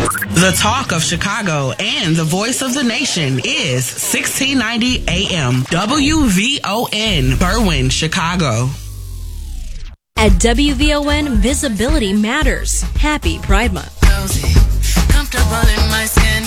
The talk of Chicago and the voice of the nation is 1690 AM WVON, Berwyn, Chicago. At WVON, visibility matters. Happy Pride Month. Comfortable in my skin.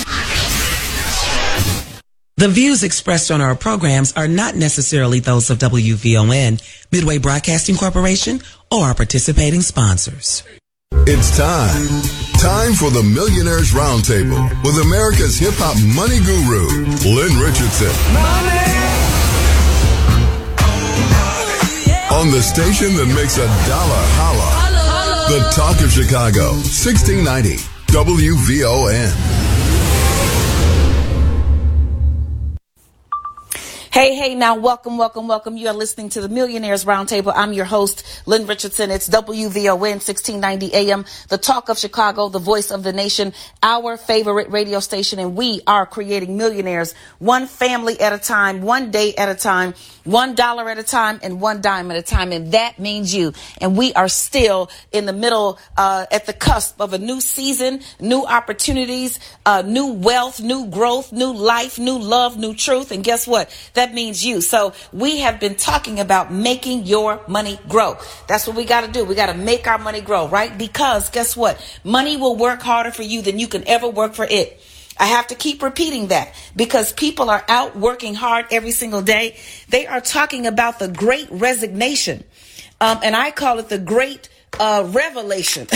The views expressed on our programs are not necessarily those of WVON, Midway Broadcasting Corporation, or our participating sponsors. It's time for the Millionaires Roundtable with America's hip-hop money guru, Lynn Richardson. On the station that makes a dollar holla. The Talk of Chicago, 1690 WVON. Hey, now welcome. You are listening to the Millionaires Roundtable. I'm your host, Lynn Richardson. It's WVON 1690 AM, the talk of Chicago, the voice of the nation, our favorite radio station. And we are creating millionaires one family at a time, one day at a time, $1 at a time, and one dime at a time. And that means you. And we are still in the middle, at the cusp of a new season, new opportunities, new wealth, new growth, new life, new love, new truth. And guess what? That means you. So we have been talking about making your money grow. That's what we got to do. We got to make our money grow, right? Because guess what? Money will work harder for you than you can ever work for it. I have to keep repeating that because people are out working hard every single day. They are talking about the great resignation. And I call it the great revelation.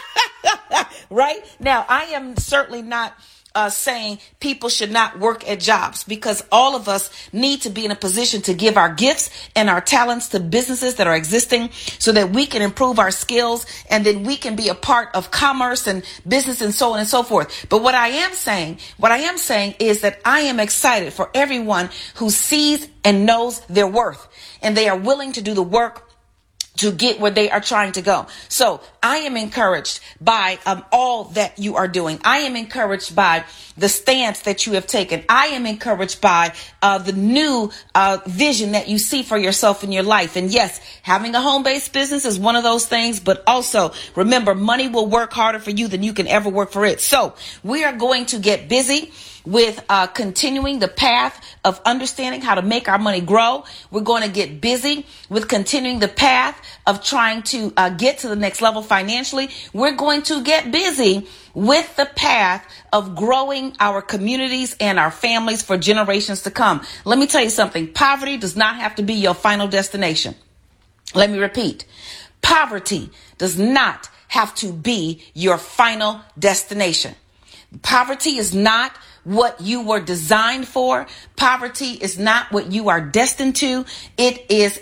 Right? Now, I am certainly not saying people should not work at jobs, because all of us need to be in a position to give our gifts and our talents to businesses that are existing so that we can improve our skills and then we can be a part of commerce and business and so on and so forth. But what I am saying is that I am excited for everyone who sees and knows their worth and they are willing to do the work to get where they are trying to go. So I am encouraged by all that you are doing. I am encouraged by the stance that you have taken. I am encouraged by the new vision that you see for yourself in your life. And yes, having a home-based business is one of those things, but also remember, money will work harder for you than you can ever work for it. So we are going to get busy with continuing the path of understanding how to make our money grow. We're going to get busy with continuing the path of trying to get to the next level financially. We're going to get busy with the path of growing our communities and our families for generations to come. Let me tell you something. Poverty does not have to be your final destination. Let me repeat. Poverty does not have to be your final destination. Poverty is not what you were designed for. Poverty is not what you are destined to. It is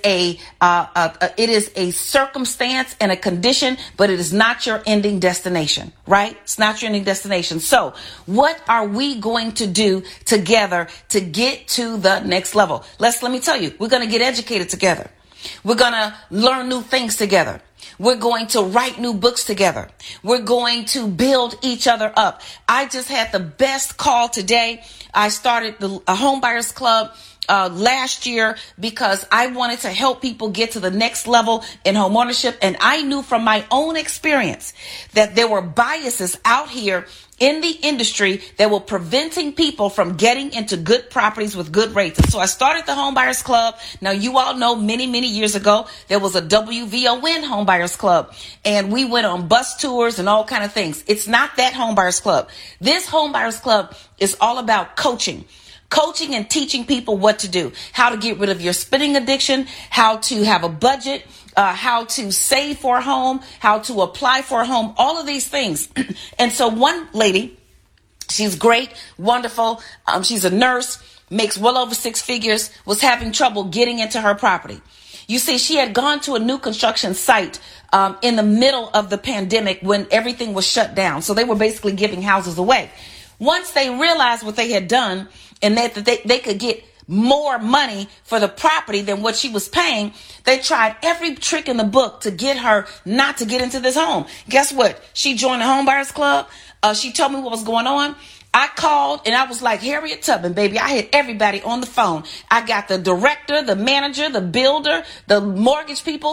a circumstance and a condition, but it is not your ending destination, right? It's not your ending destination. So what are we going to do together to get to the next level? Let me tell you, we're going to get educated together. We're going to learn new things together. We're going to write new books together. We're going to build each other up. I just had the best call today. I started a home buyers club last year because I wanted to help people get to the next level in home ownership. And I knew from my own experience that there were biases out here in the industry that were preventing people from getting into good properties with good rates. And so I started the Home Buyers Club. Now, you all know many years ago, there was a WVON Home Buyers Club, and we went on bus tours and all kind of things. It's not that Home Buyers Club. This Home Buyers Club is all about coaching and teaching people what to do, how to get rid of your spending addiction, how to have a budget, how to save for a home, how to apply for a home, all of these things. And so one lady, she's great, wonderful. She's a nurse, makes well over 6 figures, was having trouble getting into her property. You see, she had gone to a new construction site in the middle of the pandemic when everything was shut down. So they were basically giving houses away. Once they realized what they had done and that they could get more money for the property than what she was paying, they tried every trick in the book to get her not to get into this home. Guess what? She joined the Home Buyers Club. She told me what was going on. I called and I was like Harriet Tubman, baby. I had everybody on the phone. I got the director, the manager, the builder, the mortgage people.